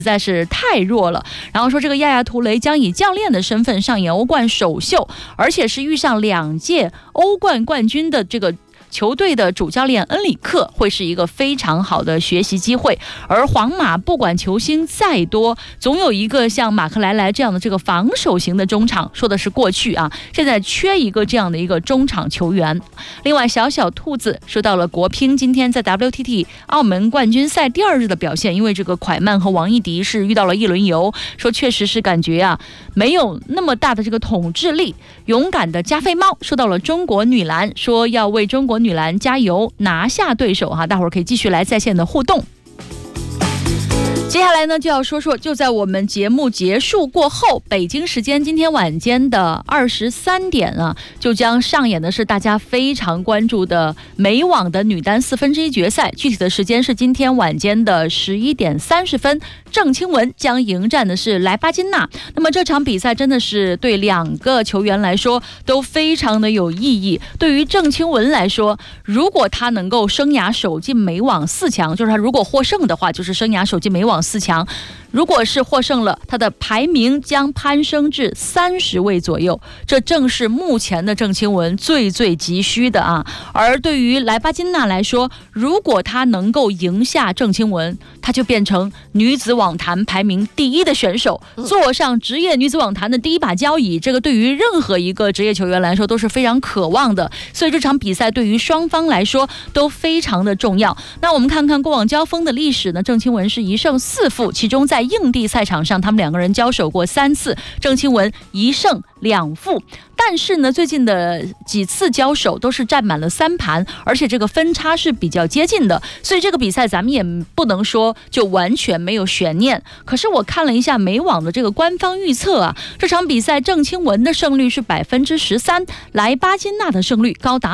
实在是太弱了。然后说这个亚亚图雷将以教练的身份上演欧冠首秀，而且是遇上2届欧冠冠军的这个球队的主教练恩里克，会是一个非常好的学习机会。而皇马不管球星再多，总有一个像马克莱莱这样的这个防守型的中场，说的是过去啊，现在缺一个这样的一个中场球员。另外小小兔子说到了国乒今天在 WTT 澳门冠军赛第2日的表现，因为这个蒯曼和王艺迪是遇到了一轮游，说确实是感觉啊没有那么大的这个统治力。勇敢的加菲猫说到了中国女篮，说要为中国女篮加油，拿下对手哈！大伙儿可以继续来在线的互动。接下来呢，就要说说，就在我们节目结束过后，北京时间今天晚间的23点啊，就将上演的是大家非常关注的美网的女单1/4决赛。具体的时间是今天晚间的11点30分，郑钦文将迎战的是莱巴金娜。那么这场比赛真的是对2个球员来说都非常的有意义。对于郑钦文来说，如果他能够生涯首进美网4强，就是他如果获胜的话，就是生涯首进美网4强。如果是获胜了，他的排名将攀升至30位左右，这正是目前的郑钦文最急需的啊。而对于莱巴金娜来说，如果他能够赢下郑钦文，他就变成女子网坛排名第1的选手，坐上职业女子网坛的第1把交椅，这个对于任何一个职业球员来说都是非常渴望的。所以这场比赛对于双方来说都非常的重要。那我们看看过往交锋的历史呢，郑钦文是1胜4负，其中在硬地赛场上他们2个人交手过3次，郑钦文1胜2负。但是呢，最近的几次交手都是占满了3盘，而且这个分差是比较接近的，所以这个比赛咱们也不能说就完全没有悬念。可是我看了一下美网的这个官方预测啊，这场比赛郑钦文的胜率是13%，莱巴金娜的胜率高达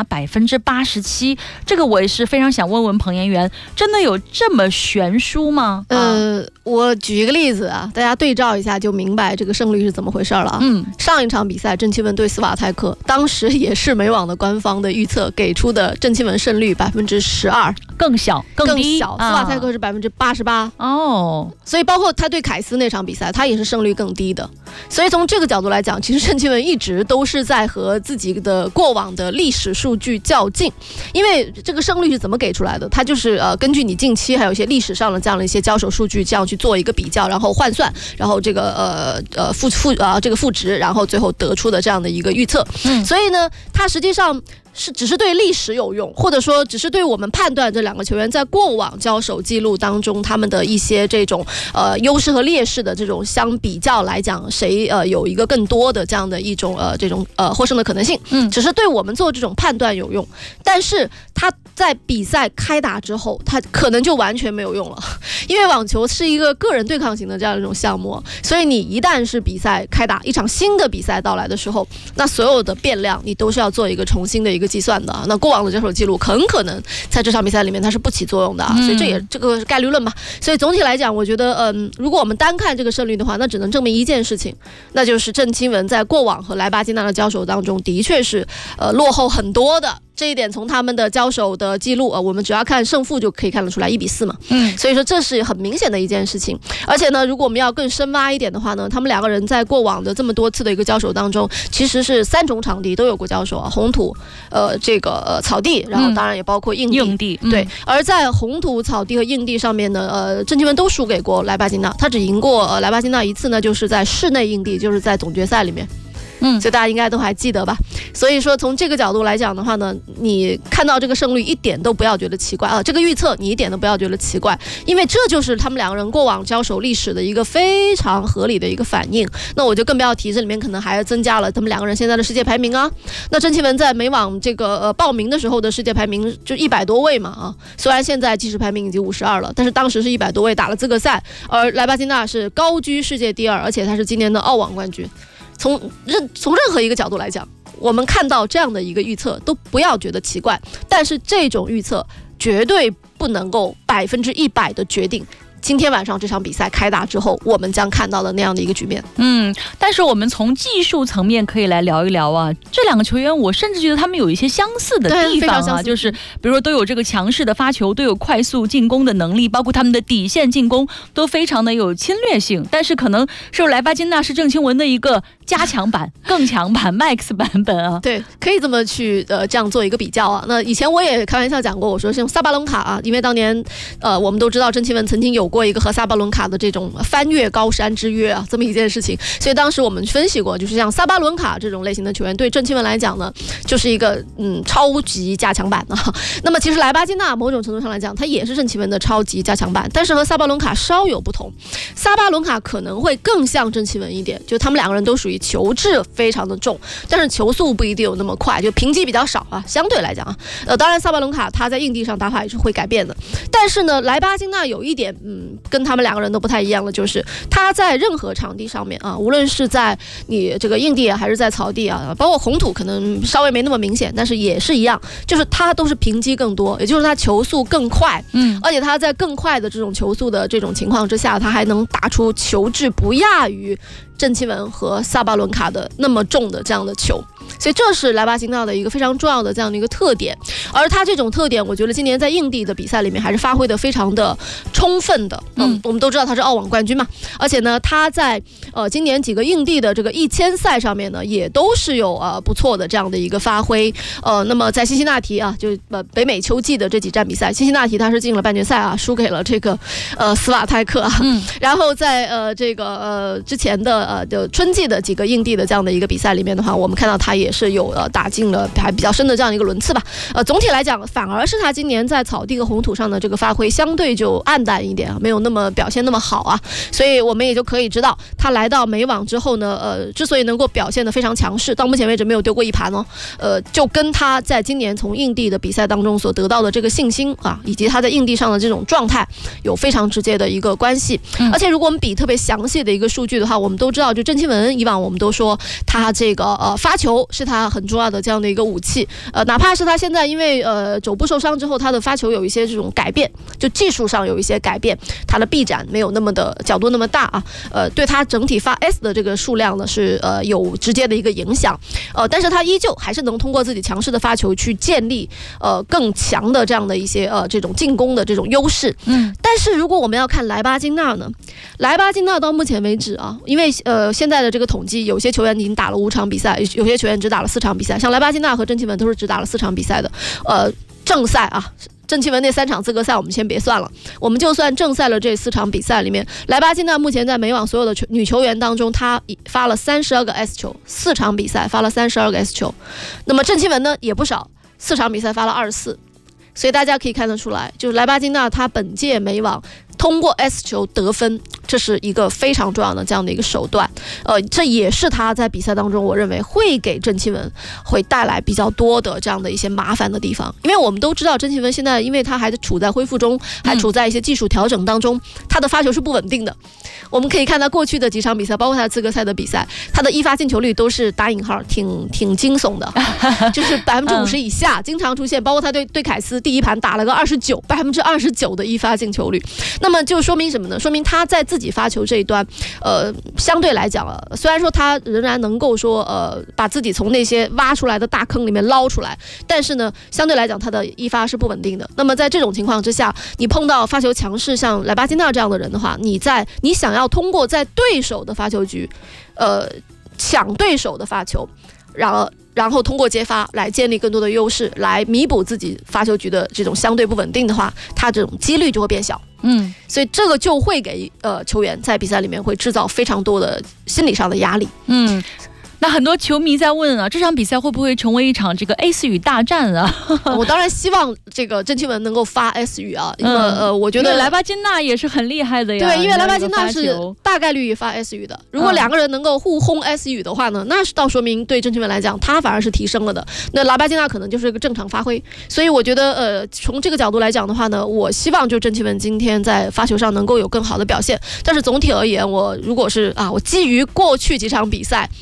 87%。这个我也是非常想问问彭妍媛，真的有这么悬殊吗？ 我举一个例子啊，大家对照一下就明白这个胜率是怎么回事了啊。上一场比赛郑钦文对斯瓦泰克，当时也是美网的官方的预测给出的郑钦文胜率12%， 更小更低， 斯瓦泰克是88% 哦。 所以包括他对凯斯那场比赛，他也是胜率更低的。所以从这个角度来讲，其实郑钦文一直都是在和自己的过往的历史数据较劲。因为这个胜率是怎么给出来的？它就是根据你近期还有一些历史上的这样的一些交手数据，这样去做一个比较，然后换算，然后这个赋值，然后最后得出的这样的一个预测。所以呢，它实际上只是对历史有用，或者说只是对我们判断这2个球员在过往交手记录当中他们的一些这种优势和劣势的这种相比较来讲，谁有一个更多的这样的一种获胜的可能性。只是对我们做这种判断有用，但是他在比赛开打之后，他可能就完全没有用了。因为网球是一个个人对抗型的这样一种项目，所以你一旦是比赛开打，一场新的比赛到来的时候，那所有的变量你都是要做一个重新的一个计算的。那过往的交手记录很可能在这场比赛里面它是不起作用的啊，所以这个是概率论嘛。所以总体来讲，我觉得如果我们单看这个胜率的话，那只能证明一件事情，那就是郑钦文在过往和莱巴金娜的交手当中的确是落后很多的。这一点从他们的交手的记录我们只要看胜负就可以看得出来，1比4嘛。所以说这是很明显的一件事情。而且呢，如果我们要更深挖一点的话呢，他们2个人在过往的这么多次的一个交手当中，其实是3种场地都有过交手啊，红土、草地，然后当然也包括硬地。对，而在红土、草地和硬地上面呢，郑钦文都输给过莱巴金娜，他只赢过莱巴金娜1次呢，就是在室内硬地，就是在总决赛里面。所以大家应该都还记得吧。所以说从这个角度来讲的话呢，你看到这个胜率一点都不要觉得奇怪啊，这个预测你一点都不要觉得奇怪，因为这就是他们2个人过往交手历史的一个非常合理的一个反应。那我就更不要提这里面可能还增加了他们2个人现在的世界排名啊。那郑钦文在美网这个报名的时候的世界排名就100多位嘛啊，虽然现在计时排名已经52了，但是当时是100多位打了资格赛，而莱巴金娜是高居世界第2，而且他是今年的澳网冠军。从任何一个角度来讲，我们看到这样的一个预测都不要觉得奇怪，但是这种预测绝对不能够100%的决定今天晚上这场比赛开打之后，我们将看到的那样的一个局面。 但是我们从技术层面可以来聊一聊啊，这两个球员我甚至觉得他们有一些相似的地方啊，就是比如说都有这个强势的发球，都有快速进攻的能力，包括他们的底线进攻都非常的有侵略性。但是可能是莱巴金纳是郑钦文的一个加强版、更强版、Max 版本啊。 对，可以这么去这样做一个比较啊。那以前我也开玩笑讲过，我说像萨巴伦卡啊，因为当年我们都知道郑钦文曾经有过一个和萨巴伦卡的这种翻越高山之约啊，这么一件事情。所以当时我们分析过，就是像萨巴伦卡这种类型的球员，对郑钦文来讲呢，就是一个超级加强版啊。那么其实莱巴金纳某种程度上来讲，他也是郑钦文的超级加强版，但是和萨巴伦卡稍有不同。萨巴伦卡可能会更像郑钦文一点，就他们两个人都属于球质非常的重，但是球速不一定有那么快，就凭机比较少啊，相对来讲啊。当然萨巴伦卡他在硬地上打法也是会改变的，但是呢，莱巴金纳有一点跟他们两个人都不太一样的，就是他在任何场地上面啊，无论是在你这个硬地还是在草地啊，包括红土可能稍微没那么明显，但是也是一样，就是他都是凭机更多，也就是他球速更快，而且他在更快的这种球速的这种情况之下，他还能打出球质不亚于郑钦文和萨巴伦卡的那么重的这样的球。所以这是莱巴金纳的一个非常重要的这样的一个特点，而他这种特点，我觉得今年在硬地的比赛里面还是发挥的非常的充分的。我们都知道他是澳网冠军嘛，而且呢，他在今年几个硬地的这个1000赛上面呢，也都是有不错的这样的一个发挥。那么在辛辛那提啊，就北美秋季的这几站比赛，辛辛那提他是进了半决赛啊，输给了这个斯瓦泰克啊。然后在这个之前的春季的几个硬地的这样的一个比赛里面的话，我们看到他也是有打进了还比较深的这样一个轮次吧。总体来讲，反而是他今年在草地和红土上的这个发挥相对就暗淡一点啊，没有那么表现那么好啊。所以我们也就可以知道，他来到美网之后呢，之所以能够表现得非常强势，到目前为止没有丢过一盘哦，就跟他在今年从硬地的比赛当中所得到的这个信心啊，以及他在硬地上的这种状态有非常直接的一个关系。而且如果我们比特别详细的一个数据的话，我们都知道，就郑钦文以往我们都说他这个发球是他很重要的这样的一个武器，哪怕是他现在因为肘部受伤之后，他的发球有一些这种改变，就技术上有一些改变，他的臂展没有那么的角度那么大啊，对他整体发 S 的这个数量呢是有直接的一个影响，但是他依旧还是能通过自己强势的发球去建立更强的这样的一些这种进攻的这种优势。但是如果我们要看莱巴金纳呢，莱巴金纳到目前为止啊，因为现在的这个统计，有些球员已经打了5场比赛，有些球员只打了4场比赛，像莱巴金纳和郑钦文都是只打了4场比赛的。正赛啊，郑钦文那3场资格赛我们先别算了，我们就算正赛了这4场比赛里面，莱巴金纳目前在美网所有的女球员当中，她发了32个 S 球，4场比赛发了32个 S 球。那么郑钦文呢也不少，4场比赛发了24。所以大家可以看得出来，就是莱巴金纳他本届美网通过 S 球得分，这是一个非常重要的这样的一个手段。这也是他在比赛当中，我认为会给郑钦文会带来比较多的这样的一些麻烦的地方。因为我们都知道郑钦文现在，因为他还处在恢复中，还处在一些技术调整当中，他的发球是不稳定的。我们可以看到过去的几场比赛，包括他的资格赛的比赛，他的一发进球率都是打引号挺惊悚的，就是50%以下，经常出现。包括他对凯斯第一盘打了个29%的一发进球率。那么就说明什么呢？说明他在自己发球这一端，相对来讲虽然说他仍然能够说把自己从那些挖出来的大坑里面捞出来，但是呢，相对来讲他的一发是不稳定的。那么在这种情况之下，你碰到发球强势像莱巴金纳这样的人的话，你想要通过在对手的发球局，抢对手的发球，然后通过接发来建立更多的优势，来弥补自己发球局的这种相对不稳定的话，他这种几率就会变小。所以这个就会给球员在比赛里面会制造非常多的心理上的压力。 那很多球迷在问啊，这场比赛会不会成为一场这个 S 语大战啊？ 我当然希望这个郑钦文能够发 S 语啊，因为我觉得莱巴金纳也是很厉害的呀。 对，因为莱巴金纳是大概率发 S 语的。如果2个人能够互轰 S 语的话呢，那是倒说明对郑钦文来讲，他反而是提升了的。那莱巴金纳可能就是一个正常发挥。所以我觉得从这个角度来讲的话呢，我希望就郑钦文今天在发球上能够有更好的表现。但是总体而言，我如果是我基于过去几场比赛他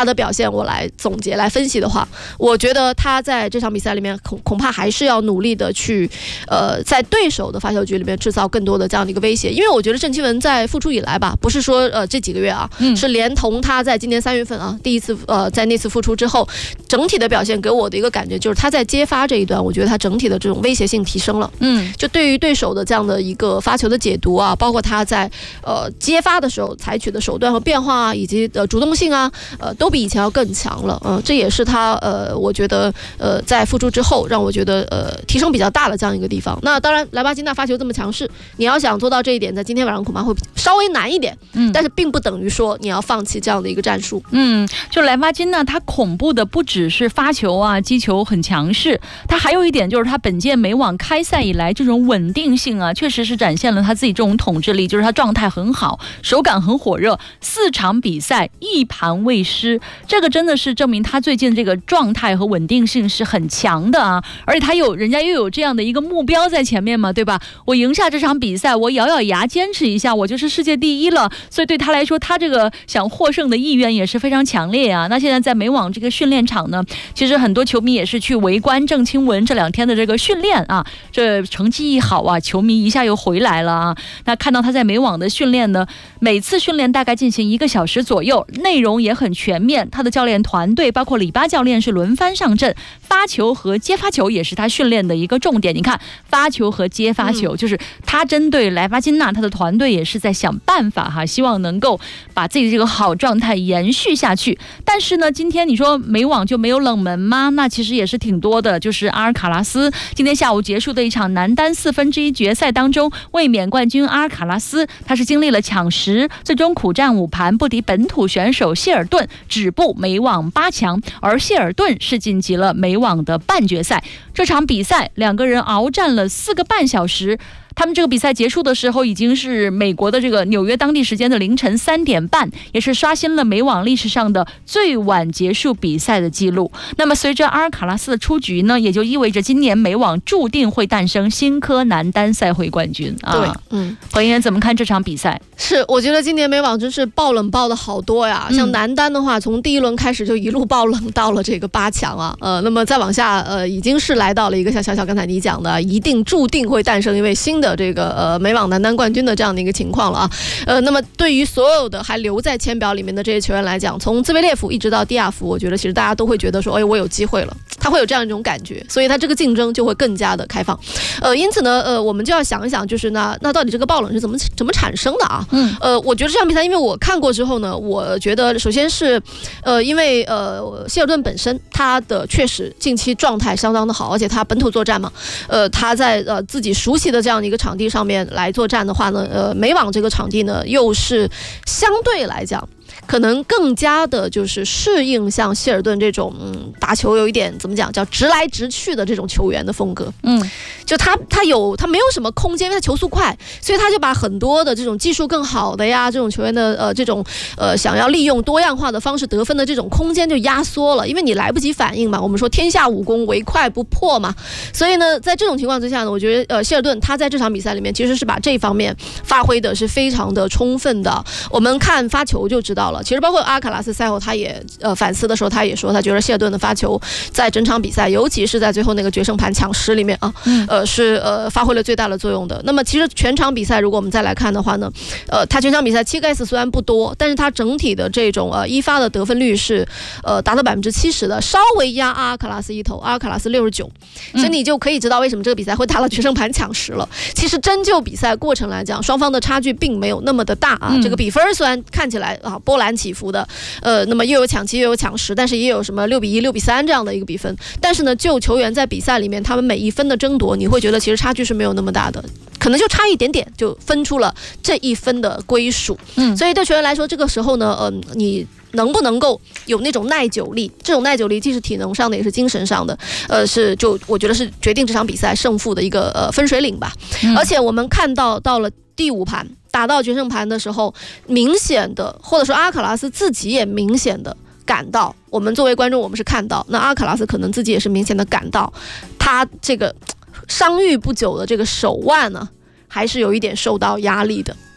的表现我来总结来分析的话，我觉得他在这场比赛里面恐怕还是要努力的去在对手的发球局里面制造更多的这样的一个威胁，因为我觉得郑钦文在复出以来吧，不是说这几个月啊，是连同他在今年3月份啊第一次在那次复出之后，整体的表现给我的一个感觉就是他在接发这一段，我觉得他整体的这种威胁性提升了。就对于对手的这样的一个发球的解读啊，包括他在接发的时候采取的手段和变化啊，以及主动性啊，都比以前要更强了。这也是他我觉得在复出之后让我觉得提升比较大的这样一个地方。那当然莱巴金纳发球这么强势，你要想做到这一点，在今天晚上恐怕会稍微难一点，但是并不等于说你要放弃这样的一个战术。 就莱巴金纳他恐怖的不只是发球啊击球很强势，他还有一点就是他本届美网开赛以来这种稳定性啊，确实是展现了他自己这种统治力，就是他状态很好，手感很火热，4场比赛1盘未失，这个真的是证明他最近这个状态和稳定性是很强的啊。而且人家又有这样的一个目标在前面嘛，对吧？我赢下这场比赛，我咬咬牙坚持一下，我就是世界第一了。所以对他来说，他这个想获胜的意愿也是非常强烈啊。那现在在美网这个训练场呢，其实很多球迷也是去围观郑钦文这2天的这个训练啊，这成绩一好啊，球迷一下又回来了啊。那看到他在美网的训练呢，每次训练大概进行1个小时左右，内容也很全面，他的教练团队包括里巴教练是轮番上阵，发球和接发球也是他训练的一个重点。你看发球和接发球，就是他针对莱巴金纳，他的团队也是在想办法哈，希望能够把自己的这个好状态延续下去。但是呢，今天你说美网就没有冷门吗？那其实也是挺多的，就是阿尔卡拉斯今天下午结束的一场男单1/4决赛当中，卫冕冠军阿尔卡拉斯他是经历了抢10，最终苦战5盘不敌本土选手谢尔顿，止步美网8强，而谢尔顿是晋级了美网的半决赛。这场比赛2个人鏖战了4个半小时。他们这个比赛结束的时候已经是美国的这个纽约当地时间的凌晨3点半，也是刷新了美网历史上的最晚结束比赛的记录。那么随着阿尔卡拉斯的出局呢，也就意味着今年美网注定会诞生新科男单赛会冠军啊。 对， 彭妍怎么看这场比赛？ 是，我觉得今年美网真是爆冷爆的好多呀。像男单的话，从第1轮开始就一路爆冷到了这个8强啊。那么再往下，已经是来到了一个像小小刚才你讲的，一定注定会诞生一位新的这个美网男单冠军的这样的一个情况了啊。那么对于所有的还留在签表里面的这些球员来讲，从兹维列夫一直到蒂亚夫，我觉得其实大家都会觉得说，哎，我有机会了，他会有这样一种感觉，所以他这个竞争就会更加的开放。因此呢，我们就要想一想，就是那到底这个爆冷是怎么产生的啊？我觉得这场比赛，因为我看过之后呢，我觉得首先是因为谢尔顿本身他的确实近期状态相当的好，而且他本土作战嘛，他在自己熟悉的这样的一个场地上面来作战的话呢，美网这个场地呢又是相对来讲可能更加的就是适应像谢尔顿这种打球有一点怎么讲叫直来直去的这种球员的风格。就他没有什么空间，因为他球速快，所以他就把很多的这种技术更好的呀这种球员的这种想要利用多样化的方式得分的这种空间就压缩了，因为你来不及反应嘛，我们说天下武功唯快不破嘛。所以呢，在这种情况之下呢，我觉得谢尔顿他在这场比赛里面其实是把这方面发挥的是非常的充分的。我们看发球就知道了，其实包括阿尔卡拉斯赛后他也反思的时候，他也说他觉得谢尔顿的发球在整场比赛，尤其是在最后那个决胜盘抢10里面啊，是发挥了最大的作用的。那么其实全场比赛如果我们再来看的话呢，他全场比赛7个 S 虽然不多，但是他整体的这种一发的得分率是达到70%的，稍微压阿尔卡拉斯一头，阿尔卡拉斯69，所以你就可以知道为什么这个比赛会打了决胜盘抢10了。其实真就比赛过程来讲，双方的差距并没有那么的大啊。这个比分虽然看起来波澜起伏的，那么又有抢7又有抢10，但是也有什么6比1、6比3这样的一个比分。但是呢，就球员在比赛里面他们每一分的争夺，你会觉得其实差距是没有那么大的，可能就差一点点就分出了这一分的归属。所以对球员来说，这个时候呢，你能不能够有那种耐久力？这种耐久力既是体能上的，也是精神上的，我觉得是决定这场比赛胜负的一个分水岭吧。而且我们看到了第5盘打到决胜盘的时候，明显的，或者说阿尔卡拉斯自己也明显的感到，我们作为观众我们是看到，那阿尔卡拉斯可能自己也是明显的感到，他这个伤愈不久的这个手腕呢，还是有一点受到压力的。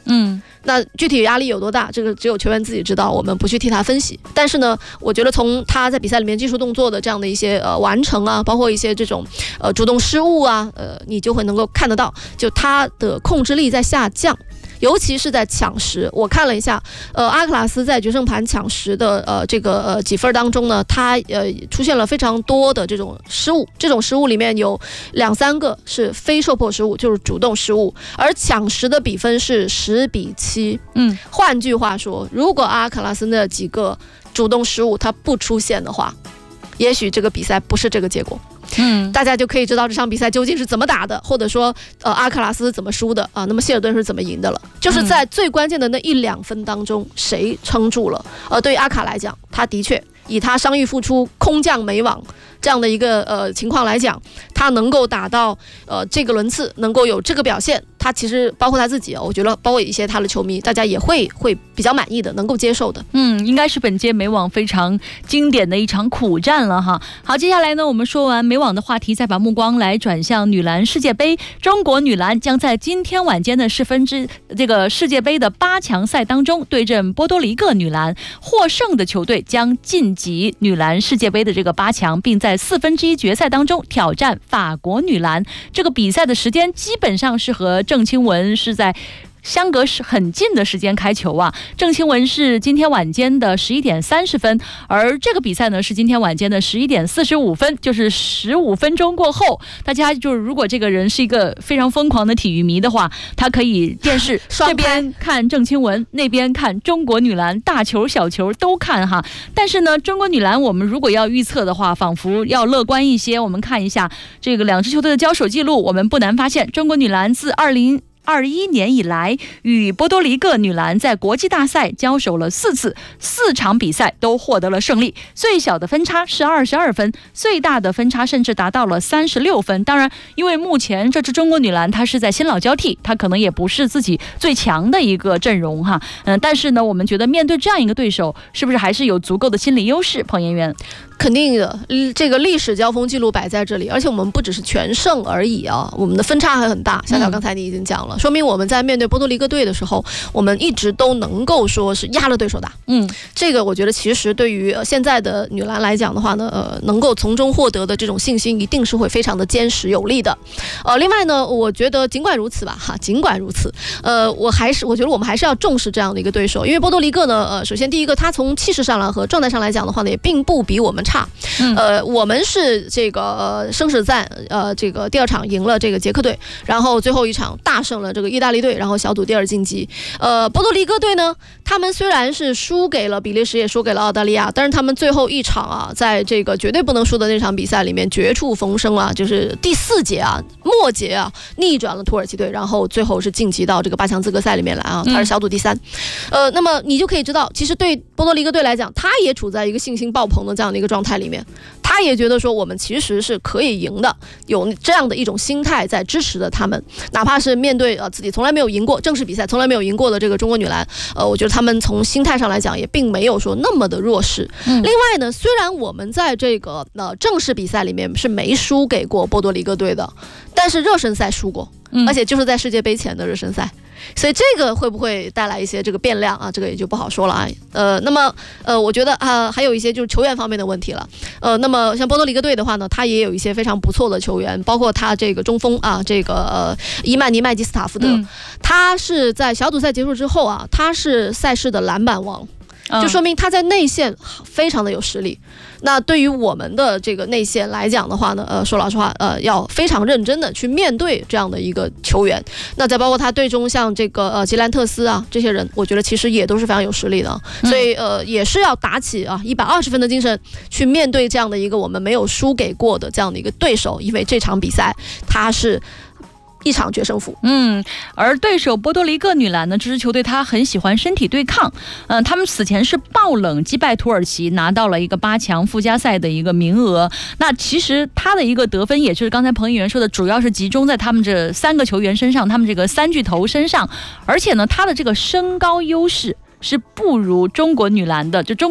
那具体压力有多大，这个只有球员自己知道，我们不去替他分析。但是呢，我觉得从他在比赛里面技术动作的这样的一些完成啊，包括一些这种主动失误啊，你就会能够看得到，就他的控制力在下降。尤其是在抢十，我看了一下，阿克拉斯在决胜盘抢十的几分当中呢，他出现了非常多的这种失误，这种失误里面有2-3个是非受迫失误，就是主动失误，而抢十的比分是10-7。换句话说，如果阿克拉斯那几个主动失误他不出现的话，也许这个比赛不是这个结果。大家就可以知道这场比赛究竟是怎么打的，或者说阿克拉斯是怎么输的啊？那么谢尔顿是怎么赢的了？就是在最关键的那1-2分当中，谁撑住了？对于阿卡来讲，他的确以他伤愈复出、空降美网这样的一个情况来讲，他能够打到这个轮次，能够有这个表现，他其实包括他自己，我觉得包括一些他的球迷，大家也会比较满意的，能够接受的。 应该是本届美网非常经典的一场苦战了哈。好，接下来呢，我们说完美网的话题，再把目光来转向女篮世界杯。中国女篮将在今天晚间的这个世界杯的8强赛当中对阵波多黎各女篮，获胜的球队将晋级女篮世界杯的这个8强，并在1/4决赛当中挑战法国女篮。这个比赛的时间基本上是和郑钦文是在相隔是很近的时间开球啊。郑钦文是今天晚间的11点30分，而这个比赛呢是今天晚间的11点45分，就是15分钟过后。大家就是如果这个人是一个非常疯狂的体育迷的话，他可以电视这边看郑钦文，那边看中国女篮，大球小球都看哈。但是呢，中国女篮我们如果要预测的话，仿佛要乐观一些。我们看一下这个2支球队的交手记录，我们不难发现，中国女篮自2021年以来与波多黎各女篮在国际大赛交手了4次，4场比赛都获得了胜利，最小的分差是22分，最大的分差甚至达到了36分。当然因为目前这支中国女篮她是在新老交替，她可能也不是自己最强的一个阵容哈。但是呢，我们觉得面对这样一个对手，是不是还是有足够的心理优势？彭妍媛， 肯定的，这个历史交锋记录摆在这里，而且我们不只是全胜而已啊，我们的分差还很大。小小刚才你已经讲了，说明我们在面对波多黎各队的时候，我们一直都能够说是压了对手打。这个我觉得其实对于现在的女篮来讲的话呢，能够从中获得的这种信心，一定是会非常的坚实有力的。另外呢，我觉得尽管如此吧，尽管如此，我觉得我们还是要重视这样的一个对手，因为波多黎各呢，首先第一个，他从气势上来和状态上来讲的话呢，也并不比我们差。我们是这个生死战，这个第2场赢了这个捷克队，然后最后一场大胜了这个意大利队，然后小组第2晋级。波多黎各队呢，他们虽然是输给了比利时，也输给了澳大利亚，但是他们最后一场啊，在这个绝对不能输的那场比赛里面绝处逢生啊，就是第4节啊，末节啊，逆转了土耳其队，然后最后是晋级到这个8强资格赛里面来啊，他是小组第3。那么你就可以知道，其实对波多黎各队来讲，他也处在一个信心爆棚的这样的一个状态里面，他也觉得说我们其实是可以赢的，有这样的一种心态在支持着他们，哪怕是面对自己从来没有赢过正式比赛从来没有赢过的这个中国女篮，我觉得他们从心态上来讲也并没有说那么的弱势。另外呢，虽然我们在这个正式比赛里面是没输给过波多黎各队的，但是热身赛输过，而且就是在世界杯前的热身赛。所以这个会不会带来一些这个变量啊？这个也就不好说了啊。那么我觉得还有一些就是球员方面的问题了。那么像波多黎各队的话呢，他也有一些非常不错的球员，包括他这个中锋啊，这个伊曼尼麦基斯塔夫德，他是在小组赛结束之后啊，他是赛事的篮板王。就说明他在内线非常的有实力。那对于我们的这个内线来讲的话呢，说老实话，要非常认真的去面对这样的一个球员。那再包括他队中像这个吉兰特斯啊这些人，我觉得其实也都是非常有实力的。所以也是要打起120分的精神去面对这样的一个我们没有输给过的这样的一个对手，因为这场比赛他是一场决胜负。 而对手波多黎各女篮呢，这支球队他很喜欢身体对抗。他们此前是爆冷击败土耳其，拿到了一个8强附加赛的一个名额。那其实他的一个得分也是刚才彭议员说的，主要是集中在他们这3个球员身上，他们这个3巨头身上。而且呢，他的这个身高优势是不如中国女篮的，就中国队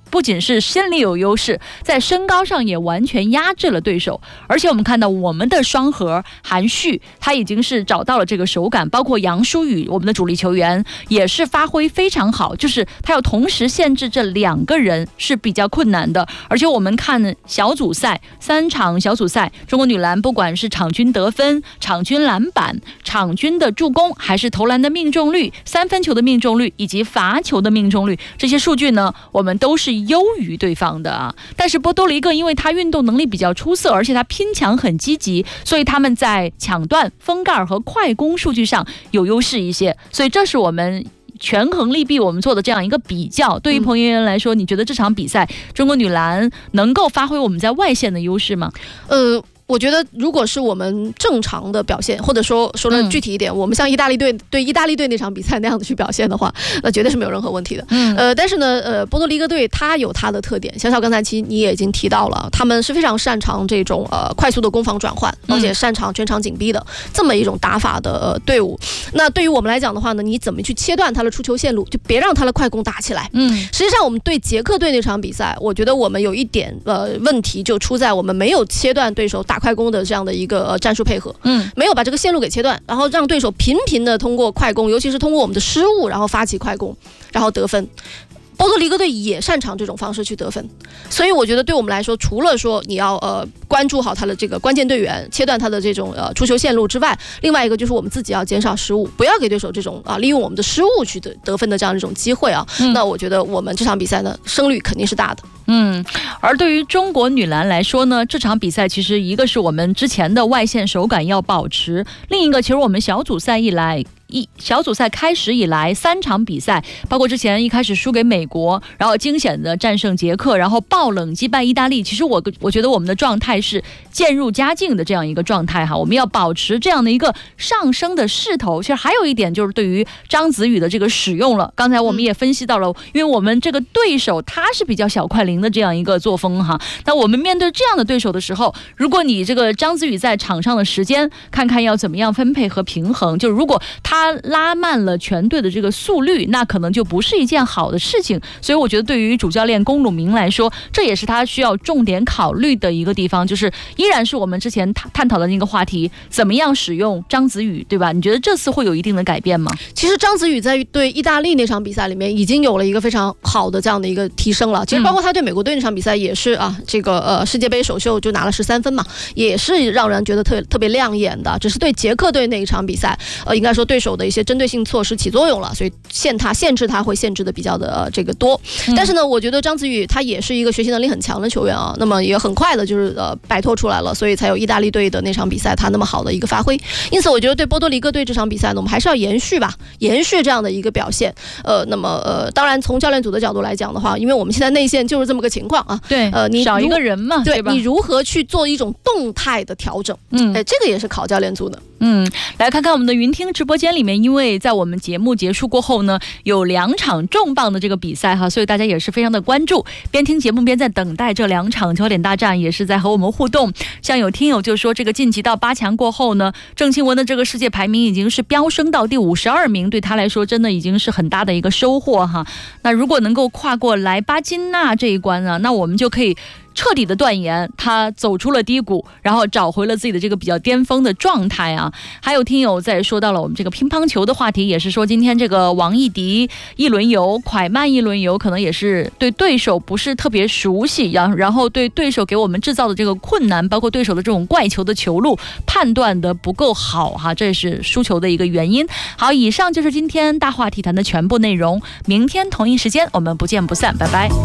不仅是心理有优势，在身高上也完全压制了对手。而且我们看到我们的双核韩旭，他已经是找到了这个手感，包括杨舒雨，我们的主力球员也是发挥非常好，就是他要同时限制这2个人是比较困难的。而且我们看小组赛3场小组赛，中国女篮不管是场均得分、场均篮板、场均的助攻，还是投篮的命中率、3分球的命中率以及罚球的命中率，这些数据呢，我们都是优于对方的啊。但是波多黎各因为他运动能力比较出色，而且他拼抢很积极，所以他们在抢断、封盖和快攻数据上有优势一些。所以这是我们权衡利弊我们做的这样一个比较。对于彭媛媛来说，你觉得这场比赛中国女篮能够发挥我们在外线的优势吗？ 我觉得如果是我们正常的表现，或者说的具体一点，我们像意大利队对意大利队那场比赛那样子去表现的话，那绝对是没有任何问题的。但是呢，波多黎各队它有它的特点，小刚才其实你也已经提到了，他们是非常擅长这种快速的攻防转换，而且擅长全场紧逼的这么一种打法的队伍。那对于我们来讲的话呢，你怎么去切断他的出球线路，就别让他的快攻打起来。实际上我们对捷克队那场比赛，我觉得我们有一点问题就出在我们没有切断对手打快攻的这样的一个战术配合，没有把这个线路给切断，然后让对手频频的通过快攻，尤其是通过我们的失误，然后发起快攻，然后得分。波多黎各队也擅长这种方式去得分，所以我觉得对我们来说，除了说你要关注好他的这个关键队员，切断他的这种出球线路之外，另外一个就是我们自己要减少失误，不要给对手这种利用我们的失误去得分的这样一种机会啊。那我觉得我们这场比赛呢，胜率肯定是大的。 而对于中国女篮来说呢，这场比赛其实一个是我们之前的外线手感要保持，另一个其实我们小组赛开始以来3场比赛，包括之前一开始输给美国，然后惊险的战胜捷克，然后爆冷击败意大利，其实我觉得我们的状态是渐入佳境的这样一个状态哈，我们要保持这样的一个上升的势头。其实还有一点就是对于张子雨的这个使用了，刚才我们也分析到了，因为我们这个对手他是比较小快灵的这样一个作风哈，那我们面对这样的对手的时候，如果你这个张子雨在场上的时间，看看要怎么样分配和平衡，就如果他拉慢了全队的这个速率，那可能就不是一件好的事情。所以我觉得对于主教练龚鲁明来说，这也是他需要重点考虑的一个地方，就是依然是我们之前探讨的那个话题，怎么样使用张子雨，对吧？你觉得这次会有一定的改变吗？ 其实张子雨在对意大利那场比赛里面已经有了一个非常好的这样的一个提升了。其实包括他对美国队那场比赛也是这个世界杯首秀就拿了13分嘛，也是让人觉得特别亮眼的。只是对捷克队那一场比赛，应该说对手的一些针对性措施起作用了，所以限制他会限制的比较的这个多。但是呢，我觉得张子雨他也是一个学习能力很强的球员啊，那么也很快的就是摆脱出来了，所以才有意大利队的那场比赛他那么好的一个发挥。因此我觉得对波多黎各队这场比赛呢，我们还是要延续这样的一个表现。那么当然从教练组的角度来讲的话，因为我们现在内线就是这么个情况啊， 对，你少一个人嘛， 对吧？ 你如何去做一种动态的调整？这个也是考教练组的。 来看看我们的云听直播间里面，因为在我们节目结束过后呢，有2场重磅的这个比赛哈，所以大家也是非常的关注，边听节目边在等待这2场焦点大战，也是在和我们互动。像有听友就说，这个晋级到8强过后呢，郑钦文的这个世界排名已经是飙升到第52名，对他来说真的已经是很大的一个收获哈。那如果能够跨过莱巴金纳这一关呢，那我们就可以彻底的断言他走出了低谷，然后找回了自己的这个比较巅峰的状态啊。还有听友在说到了我们这个乒乓球的话题，也是说今天这个王艺迪一轮游蒯曼一轮游可能也是对对手不是特别熟悉，然后对对手给我们制造的这个困难，包括对手的这种怪球的球路判断的不够好哈，这是输球的一个原因。好，以上就是今天大话体坛的全部内容，明天同一时间我们不见不散，拜拜。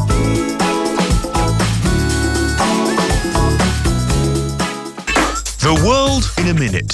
The world in a minute。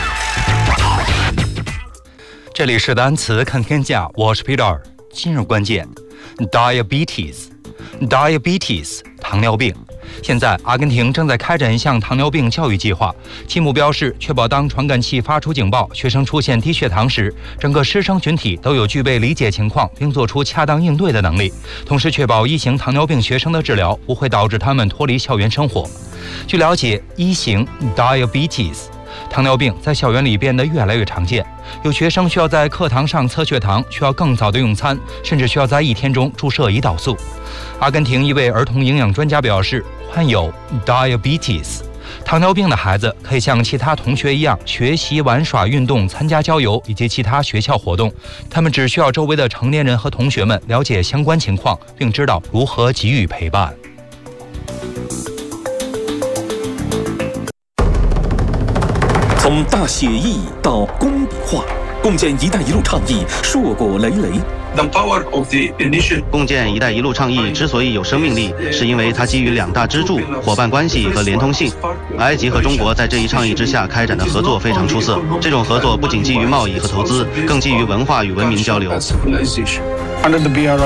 这里是单词看天下，我是 Peter。今日关键 diabetes， 糖尿病。现在阿根廷正在开展一项糖尿病教育计划，其目标是确保当传感器发出警报，学生出现低血糖时，整个师生群体都有具备理解情况并做出恰当应对的能力，同时确保1型糖尿病学生的治疗不会导致他们脱离校园生活。据了解，1型 diabetes 糖尿病在校园里变得越来越常见，有学生需要在课堂上测血糖，需要更早的用餐，甚至需要在1天中注射胰岛素。阿根廷一位儿童营养专家表示，患有 diabetes 糖尿病的孩子可以像其他同学一样学习、玩耍、运动、参加郊游以及其他学校活动。他们只需要周围的成年人和同学们了解相关情况，并知道如何给予陪伴。 从大写意到工笔画，共建“一带一路”倡议硕果累累。 共建“一带一路”倡议之所以有生命力，是因为它基于2大支柱：伙伴关系和连通性。埃及和中国在这一倡议之下开展的合作非常出色。这种合作不仅基于贸易和投资，更基于文化与文明交流。